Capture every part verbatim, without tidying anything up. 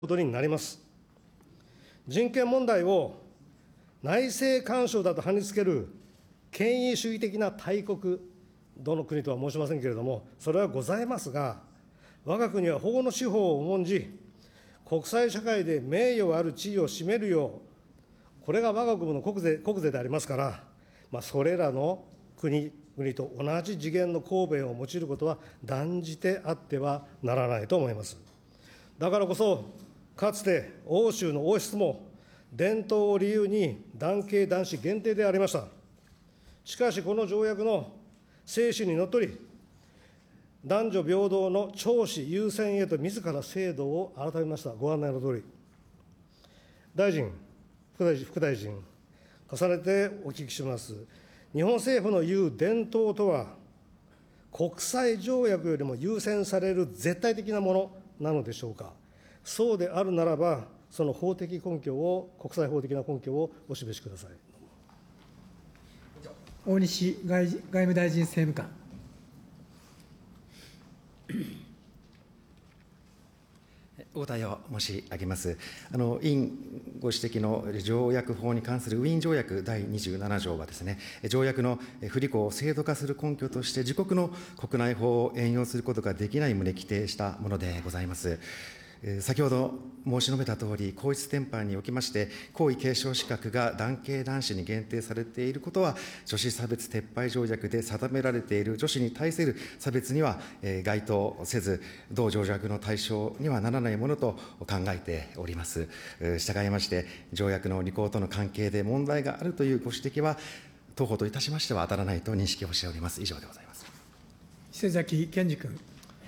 ことになります。人権問題を内政干渉だと貼り付ける権威主義的な大国、どの国とは申しませんけれども、それはございますが、我が国は法の司法を重んじ、国際社会で名誉ある地位を占めるよう、これが我が国の国是国是でありますから、まあ、それらの国々と同じ次元の公弁を用いることは断じてあってはならないと思います。だからこそ、かつて欧州の王室も伝統を理由に男系男子限定でありました。しかしこの条約の精神にのっとり、男女平等の長子優先へと自ら制度を改めました。ご案内のとおり。大臣、副大臣、副大臣、重ねてお聞きします。日本政府の言う伝統とは、国際条約よりも優先される絶対的なものなのでしょうか。そうであるならば、その法的根拠を、国際法的な根拠をお示しください。 大西外外務大臣政務官。 お答えを申し上げます。あの委員ご指摘の条約法に関するウィーン条約だいにじゅうなな条はですね、条約の不履行を制度化する根拠として、自国の国内法を援用することができない旨規定したものでございます。先ほど申し述べたとおり、皇室典範におきまして、皇位継承資格が男系男子に限定されていることは、女子差別撤廃条約で定められている女子に対する差別には該当せず、同条約の対象にはならないものと考えております。従いまして、条約の履行との関係で問題があるというご指摘は、当法といたしましては当たらないと認識をしております。以上でございます。 伊勢崎健二君。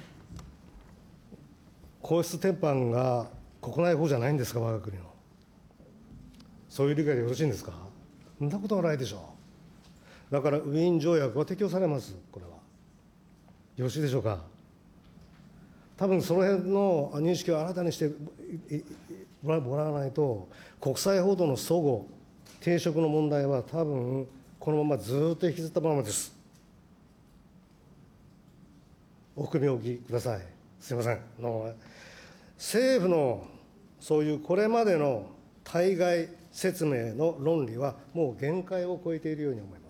皇室典範が国内法じゃないんですか、我が国の。そういう理解でよろしいんですか。そんなことはないでしょう。だからウィーン条約は適用されます、これは。よろしいでしょうか。多分その辺の認識を新たにしてもらわないと、国際法との相互、抵触の問題は多分このままずっと引きずったままです。お含みお聞きください。すみません。の政府のそういうこれまでの対外説明の論理は、もう限界を超えているように思います。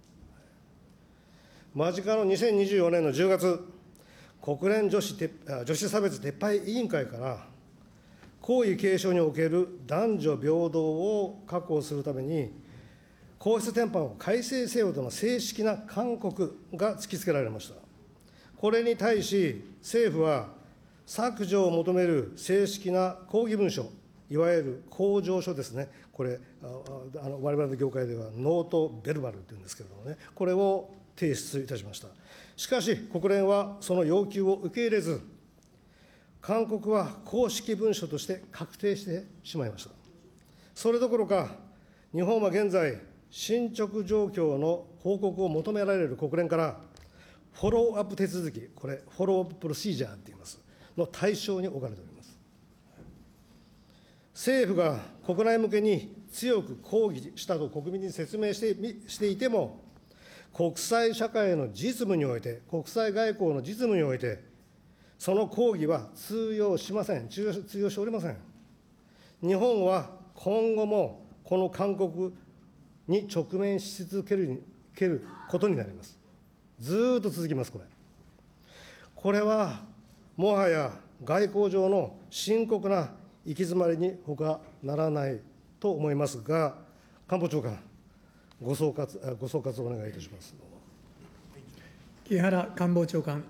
間近のにせんにじゅうよねんのじゅうがつ、国連女子女子差別撤廃委員会から、皇位継承における男女平等を確保するために、皇室典範を改正せよとの正式な勧告が突きつけられました。これに対し、政府は削除を求める正式な抗議文書、いわゆる公上書ですね、これ、あの我々の業界ではノートベルバルというんですけれどもね、これを提出いたしました。しかし、国連はその要求を受け入れず、勧告は公式文書として確定してしまいました。それどころか、日本は現在、進捗状況の報告を求められる国連から、フォローアップ手続き、これ、フォローアッププロシージャーって言います、の対象に置かれております。政府が国内向けに強く抗議したと国民に説明してしていても、国際社会の実務において、国際外交の実務において、その抗議は通用しません、通用通用しておりません。日本は今後もこの勧告に直面し続けるけることになります。ずーっと続きます、これ。これは、もはや外交上の深刻な行き詰まりにほかならないと思いますが、官房長官、ご総括、ご総括をお願いいたします。 木原官房長官。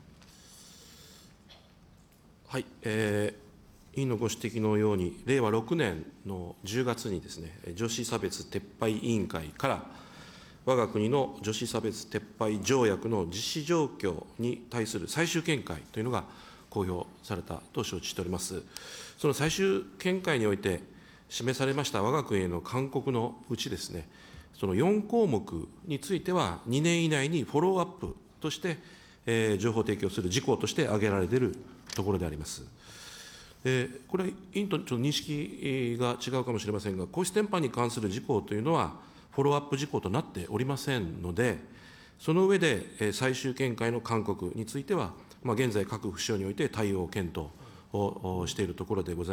はい、えー、委員のご指摘のように、れいわろくねんのじゅうがつにですね、女子差別撤廃委員会から、我が国の女子差別撤廃条約の実施状況に対する最終見解というのが公表されたと承知しております。その最終見解において示されました我が国への勧告のうちですね、そのよんこうもくについてはにねん以内にフォローアップとして、えー、情報提供する事項として挙げられているところであります。えー、これ、委員とちょっと認識が違うかもしれませんが、皇室典範に関する事項というのは、フォローアップ事項となっておりませんので、その上で、最終見解の勧告については、まあ、現在、各府省において対応検討をしているところでございます。